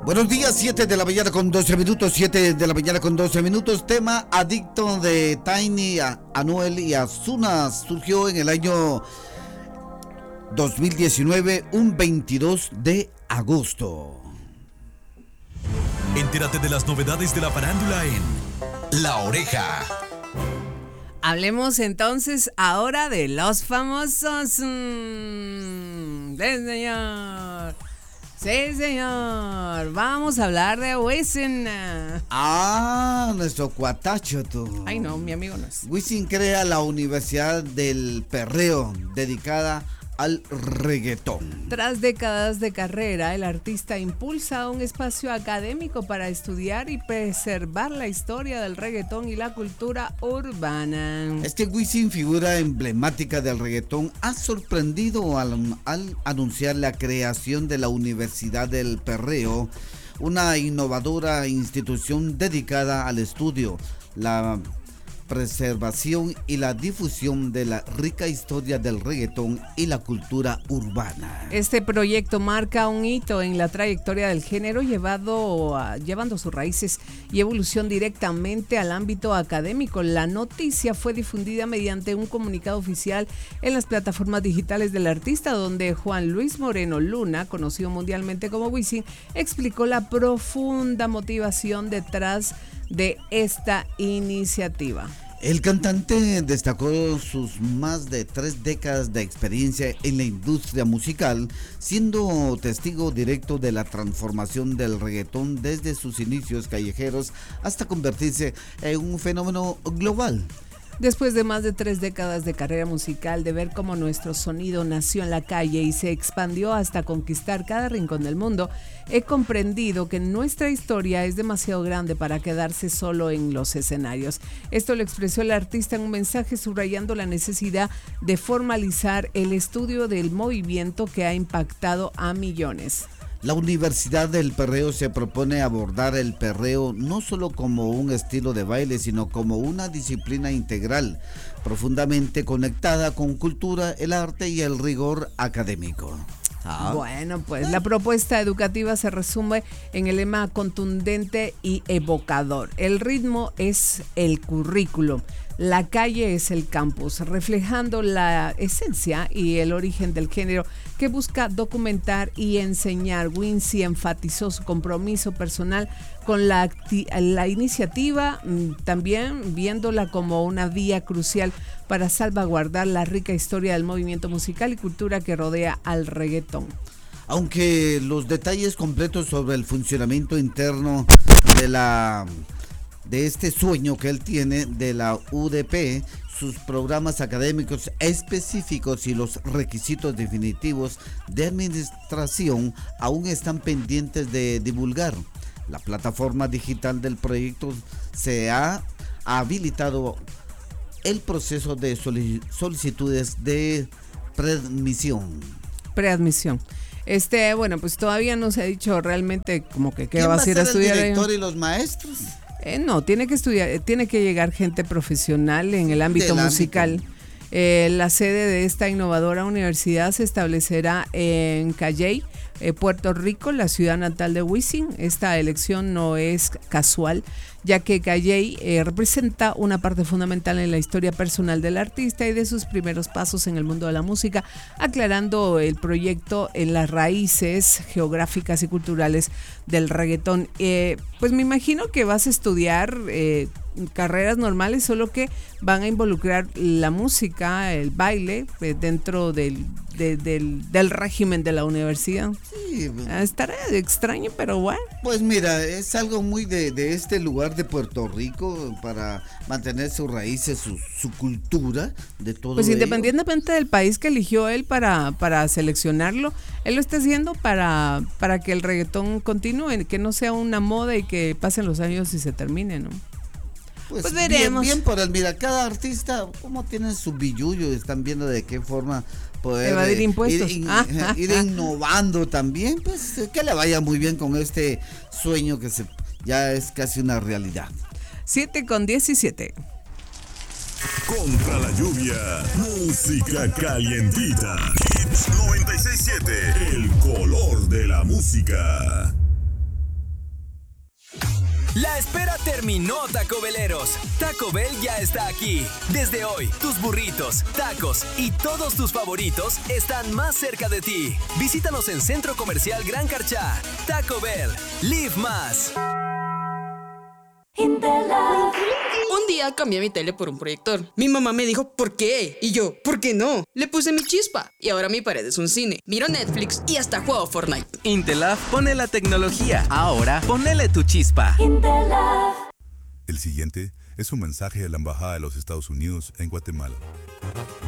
Buenos días, 7 de la mañana con 12 minutos, 7 de la mañana con 12 minutos. Tema Adicto de Tiny, Anuel y Ozuna surgió en el año 2019, un 22 de agosto. Entérate de las novedades de la farándula en La Oreja. Hablemos entonces ahora de los famosos. Sí, señor. Sí, señor. Vamos a hablar de Wisin. Nuestro cuatacho, tú. Ay, no, mi amigo no es. Wisin crea la Universidad del Perreo, dedicada al reggaetón. Tras décadas de carrera, el artista impulsa un espacio académico para estudiar y preservar la historia del reggaetón y la cultura urbana. Este Wisin, figura emblemática del reggaetón, ha sorprendido al anunciar la creación de la Universidad del Perreo, una innovadora institución dedicada al estudio, la preservación y la difusión de la rica historia del reggaetón y la cultura urbana. Este proyecto marca un hito en la trayectoria del género, llevando sus raíces y evolución directamente al ámbito académico. La noticia fue difundida mediante un comunicado oficial en las plataformas digitales del artista, donde Juan Luis Moreno Luna, conocido mundialmente como Wisin, explicó la profunda motivación detrás de esta iniciativa. El cantante destacó sus más de 3 décadas de experiencia en la industria musical, siendo testigo directo de la transformación del reggaetón desde sus inicios callejeros hasta convertirse en un fenómeno global. Después de más de 3 décadas de carrera musical, de ver cómo nuestro sonido nació en la calle y se expandió hasta conquistar cada rincón del mundo, he comprendido que nuestra historia es demasiado grande para quedarse solo en los escenarios. Esto lo expresó el artista en un mensaje subrayando la necesidad de formalizar el estudio del movimiento que ha impactado a millones. La Universidad del Perreo se propone abordar el perreo no solo como un estilo de baile, sino como una disciplina integral, profundamente conectada con cultura, el arte y el rigor académico. Bueno, pues la propuesta educativa se resume en el lema contundente y evocador. El ritmo es el currículo. La calle es el campus, reflejando la esencia y el origen del género que busca documentar y enseñar. Wisin enfatizó su compromiso personal con la iniciativa, también viéndola como una vía crucial para salvaguardar la rica historia del movimiento musical y cultura que rodea al reggaetón. Aunque los detalles completos sobre el funcionamiento interno de este sueño que él tiene de la UDP, sus programas académicos específicos y los requisitos definitivos de administración aún están pendientes de divulgar. La plataforma digital del proyecto se ha habilitado el proceso de solicitudes de preadmisión. Bueno, pues todavía no se ha dicho realmente como que qué vas a ir a estudiar. ¿El director y los maestros? No, tiene que estudiar, tiene que llegar gente profesional en el ámbito musical. La sede de esta innovadora universidad se establecerá en Calley, Puerto Rico, la ciudad natal de Wisin. Esta elección no es casual, ya que Calley representa una parte fundamental en la historia personal del artista y de sus primeros pasos en el mundo de la música, aclarando el proyecto en las raíces geográficas y culturales del reggaetón. Pues me imagino que vas a estudiar carreras normales, solo que van a involucrar la música, el baile, dentro del régimen de la universidad. Sí. Estará extraño, pero bueno. Pues mira, es algo muy de este lugar de Puerto Rico, para mantener sus raíces, su cultura, de todo. Pues ello. Independientemente del país que eligió él para seleccionarlo, él lo está haciendo para que el reggaetón continúe, que no sea una moda y que pasen los años y se termine, ¿no? Pues veremos. Bien por él. Mira, cada artista, como tienen su billullo, están viendo de qué forma poder evadir impuestos. Ir innovando también. Pues que le vaya muy bien con este sueño que ya es casi una realidad. 7:17. Contra la lluvia, música calientita. Hits 96.7, el color de la música. La espera terminó, Taco Belleros. Taco Bell ya está aquí. Desde hoy, tus burritos, tacos y todos tus favoritos están más cerca de ti. Visítanos en Centro Comercial Gran Carchá. Taco Bell, live más. Un día cambié mi tele por un proyector. Mi mamá me dijo, ¿por qué? Y yo, ¿por qué no? Le puse mi chispa y ahora mi pared es un cine. Miro Netflix y hasta juego Fortnite. Intelaf pone la tecnología. Ahora ponele tu chispa. El siguiente es un mensaje de la Embajada de los Estados Unidos en Guatemala.